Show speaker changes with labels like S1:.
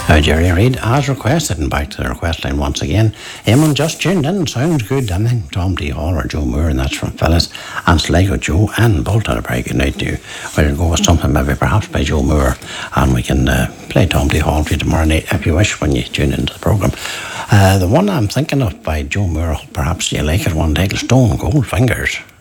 S1: Jerry Reid, as requested, and back to the request line once again. Eamon just tuned in, sounds good. I think Tom D. Hall or Joe Moore, and that's from Phyllis, and Sligo Joe, and Bolt had a very good night too. We'll go with something maybe perhaps by Joe Moore, and we can play Tom D. Hall for you tomorrow night if you wish when you tune into the programme. The one I'm thinking of by Joe Moore, perhaps you like it, one title, Stone Cold Fingers.